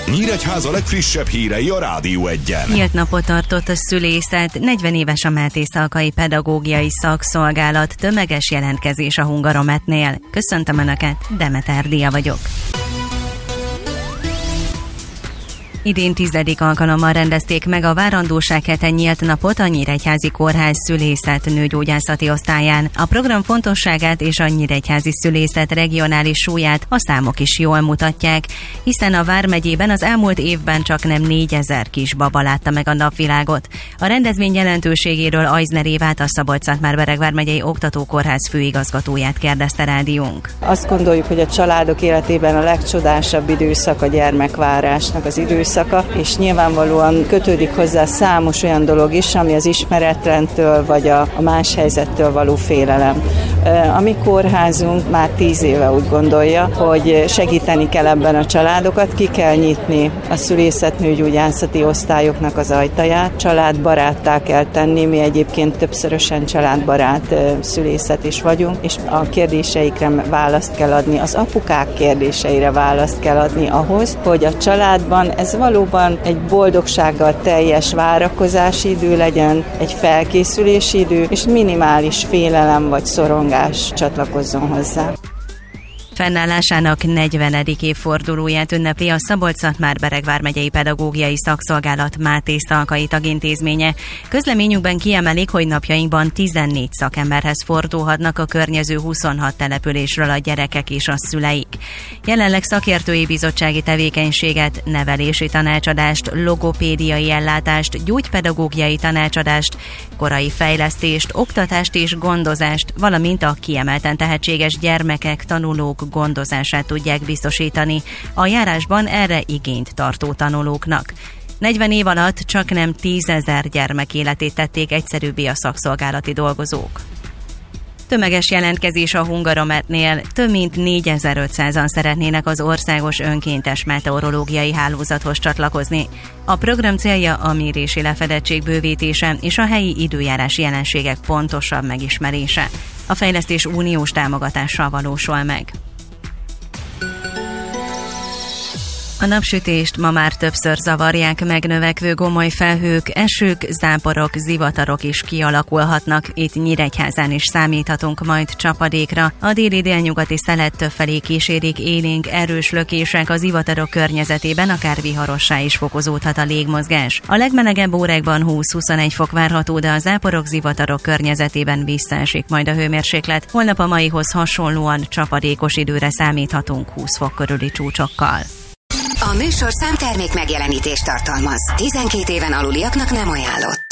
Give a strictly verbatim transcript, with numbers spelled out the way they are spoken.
Nyíregyháza legfrissebb hírei a Rádió Egyen. Nyílt napot tartott a szülészet, negyven éves a Máté Szalkai Pedagógiai Szakszolgálat, tömeges jelentkezés a Hungarometnél. Köszöntöm Önöket, Demeter Dia vagyok. Idén tizedik alkalommal rendezték meg a Várandóság hete nyílt napot a Nyíregyházi Kórház szülészet nőgyógyászati osztályán. A program fontosságát és a nyíregyházi szülészet regionális súlyát a számok is jól mutatják, hiszen a Vármegyében az elmúlt évben csak nem négyezer kisbaba látta meg a napvilágot. A rendezvény jelentőségéről Ajzner Évát, a Szabolcs-Szatmár-Bereg vármegyei oktatókórház főigazgatóját kérdezte rádiónk. Azt gondoljuk, hogy a családok életében a legcsodásabb időszak a gyermekvárásnak az időszak, és nyilvánvalóan kötődik hozzá számos olyan dolog is, ami az ismeretrendtől vagy a, a más helyzettől való félelem. A mi kórházunk már tíz éve úgy gondolja, hogy segíteni kell ebben a családokat, ki kell nyitni a szülészetnőgyógyászati osztályoknak az ajtaját, családbaráttá kell tenni, mi egyébként többszörösen családbarát szülészet is vagyunk, és a kérdéseikre választ kell adni, az apukák kérdéseire választ kell adni ahhoz, hogy a családban ez valóban egy boldogsággal teljes várakozási idő legyen, egy felkészülési idő, és minimális félelem vagy szorongás csatlakozzon hozzá. Fennállásának negyvenedik évfordulóját ünnepli a Szabolcs-Szatmár-Bereg vármegyei Pedagógiai Szakszolgálat Máté Szalkai Tagintézménye. Közleményükben kiemelik, hogy napjainkban tizennégy szakemberhez fordulhatnak a környező huszonhat településről a gyerekek és a szüleik. Jelenleg szakértői bizottsági tevékenységet, nevelési tanácsadást, logopédiai ellátást, gyógypedagógiai tanácsadást, korai fejlesztést, oktatást és gondozást, valamint a kiemelten tehetséges gyermekek, tanulók gondozását tudják biztosítani a járásban erre igényt tartó tanulóknak. negyven év alatt csak nem tízezer gyermek életét tették egyszerűbbé a szakszolgálati dolgozók. Tömeges jelentkezés a Hungarometnél, több mint négyezer-ötszázan szeretnének az országos önkéntes meteorológiai hálózathoz csatlakozni. A program célja a mérési lefedettség bővítése és a helyi időjárási jelenségek pontosabb megismerése. A fejlesztés uniós támogatással valósul meg. A napsütést ma már többször zavarják megnövekvő gomoly felhők, esők, záporok, zivatarok is kialakulhatnak. Itt Nyíregyházán is számíthatunk majd csapadékra. A déli délnyugati szelet többfelé kísérik élénk, erős lökések, az zivatarok környezetében akár viharossá is fokozódhat a légmozgás. A legmelegebb órákban húsz-huszonegy fok várható, de a záporok, zivatarok környezetében visszaesik majd a hőmérséklet. Holnap a maihoz hasonlóan csapadékos időre számíthatunk húsz fok körüli csúcsokkal. A műsor számtermék megjelenítést tartalmaz. tizenkét éven aluliaknak nem ajánlott.